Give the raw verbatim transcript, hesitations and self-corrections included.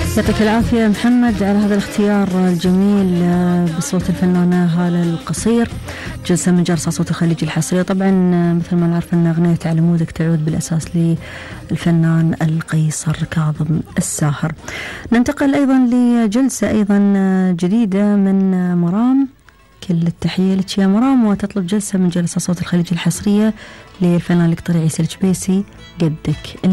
يعطيك العافية محمد على هذا الاختيار الجميل بصوت الفنانة هالة القصير، جلسة من جرس صوت الخليج الحصرية. طبعا مثل ما نعرف أن أغنية على مودك تعود بالأساس للفنان القيصر كاظم الساهر. ننتقل أيضا لجلسة أيضا جديدة من مرام، كل التحية لك يا مرام، وتطلب جلسة من جلسة صوت الخليج الحصرية للفنان القطري عيسى الجبيسي قدك.